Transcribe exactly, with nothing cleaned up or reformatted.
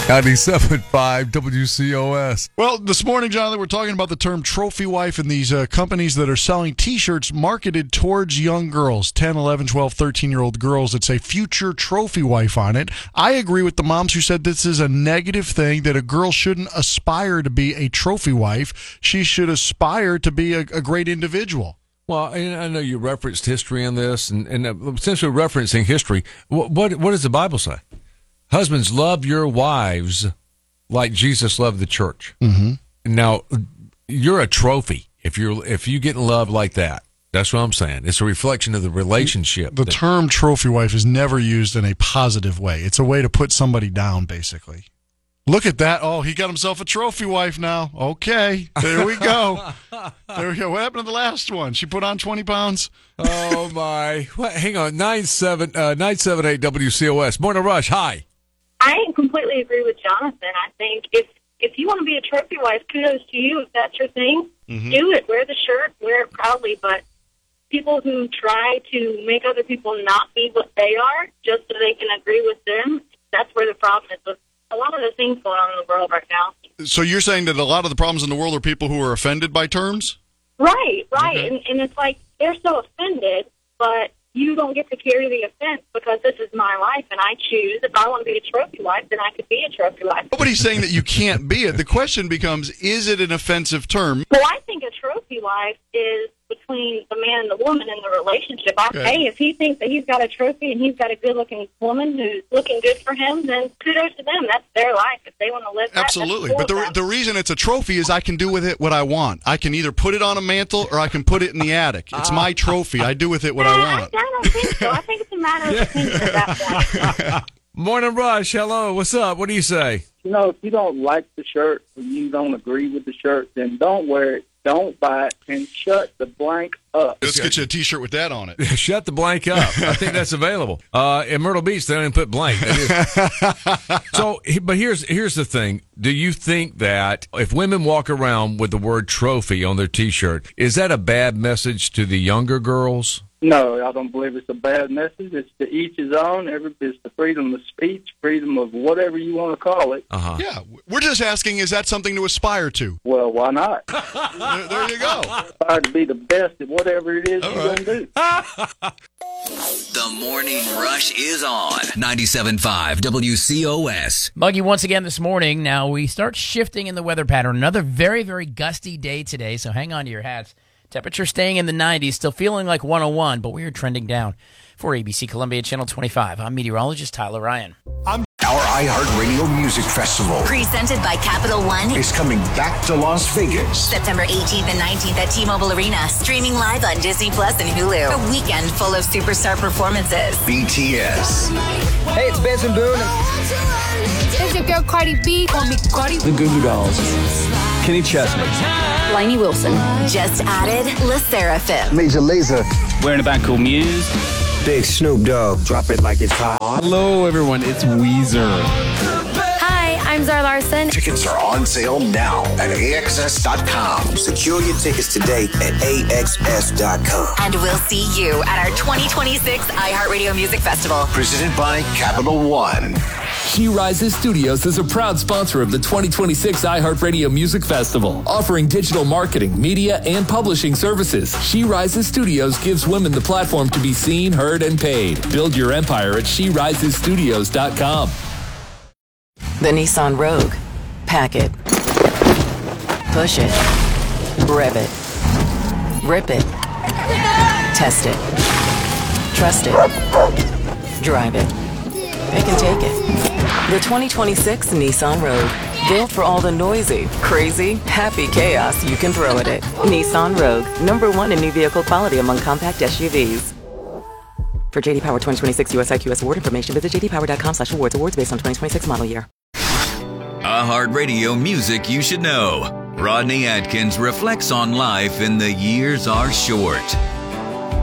ninety-seven point five W C O S. Well, this morning, Jonathan, we're talking about the term trophy wife and these uh, companies that are selling T-shirts marketed towards young girls, ten, eleven, twelve, thirteen-year-old girls that say future trophy wife on it. I agree with the moms who said this is a negative thing, that a girl shouldn't aspire to be a trophy wife. She should aspire to be a, a great individual. Well, I know you referenced history in this, and, and essentially referencing history. What, what what does the Bible say? Husbands, love your wives like Jesus loved the church. Mm-hmm. Now, you're a trophy if you're if you get in love like that. That's what I'm saying. It's a reflection of the relationship. The that, term trophy wife is never used in a positive way. It's a way to put somebody down, basically. Look at that. Oh, he got himself a trophy wife now. Okay, there we go. There we go. What happened to the last one? She put on twenty pounds? Oh, my. What? Hang on. nine seven eight W C O S. Morning Rush. Hi. I completely agree with Jonathan. I think if if you want to be a trophy wife, kudos to you. If that's your thing, Mm-hmm. do it. Wear the shirt. Wear it proudly. But people who try to make other people not be what they are just so they can agree with them, that's where the problem is with a lot of the things going on in the world right now. So you're saying that a lot of the problems in the world are people who are offended by terms? Right, right. Okay. And, and it's like they're so offended, but you don't get to carry the offense because this is my life, and I choose. If I want to be a trophy wife, then I could be a trophy wife. Nobody's saying that you can't be it. The question becomes, is it an offensive term? Well, I think a trophy wife is between the man and the woman in the relationship. I, Okay. Hey, if he thinks that he's got a trophy and he's got a good-looking woman who's looking good for him, then kudos to them. That's their life. If they want to live that, Absolutely. that's But the cool with the reason it's a trophy is I can do with it what I want. I can either put it on a mantle or I can put it in the attic. It's my trophy. I do with it what them. I Nah, want. I, I don't think so. I think it's a matter of opinion at that point. Morning Rush. Hello. What's up? What do you say? You know, if you don't like the shirt or you don't agree with the shirt, then don't wear it, don't buy it, and shut the blank up. Let's get you a T-shirt with that on it. Shut the blank up. I think that's available. Uh, in Myrtle Beach, they don't even put blank. They just- so, but here's here's the thing. Do you think that if women walk around with the word trophy on their T-shirt, is that a bad message to the younger girls? No, I don't believe it's a bad message. It's to each his own. Every, it's the freedom of speech, freedom of whatever you want to call it. Uh-huh. Yeah, we're just asking, is that something to aspire to? Well, why not? There, there you go. Aspire to be the best at whatever it is All you're right. going to do. The Morning Rush is on ninety-seven point five W C O S. Muggy once again this morning. Now we start shifting in the weather pattern. Another very, very gusty day today, so hang on to your hats. Temperature staying in the nineties, still feeling like one oh one, but we are trending down. For A B C Columbia Channel twenty-five, I'm meteorologist Tyler Ryan. Our iHeartRadio Music Festival Presented by Capital One. is coming back to Las Vegas. September eighteenth and nineteenth at T-Mobile Arena. Streaming live on Disney Plus and Hulu. A weekend full of superstar performances. B T S, Hey, it's Benson Boone. It's your girl Cardi B. Call me Cardi. The Goo Goo Dolls. Kenny Chesney. Lainey Wilson. Just added Le Seraphim. Major Lazer, Wearing a band called Muse. Big Snoop Dogg, drop it like it's hot. Hello, everyone. It's Weezer. Hi, I'm Zara Larson. Tickets are on sale now at A X S dot com. Secure your tickets today at A X S dot com. And we'll see you at our twenty twenty-six iHeartRadio Music Festival. Presented by Capital One. She Rises Studios is a proud sponsor of the twenty twenty-six iHeartRadio Music Festival, offering digital marketing, media, and publishing services. She Rises Studios gives women the platform to be seen, heard, and paid. Build your empire at she rises studios dot com. The Nissan Rogue. Pack it. Push it. Rev it. Rip it. Test it. Trust it. Drive it. Pick and take it. The twenty twenty-six Nissan Rogue. Built for all the noisy, crazy, happy chaos you can throw at it. Nissan Rogue. Number one in new vehicle quality among compact S U Vs. For J D Power twenty twenty-six U S I Q S award information, visit j d power dot com slash awards. Awards based on twenty twenty-six model year. iHeartRadio Music You Should Know. Rodney Atkins reflects on life in The Years Are Short.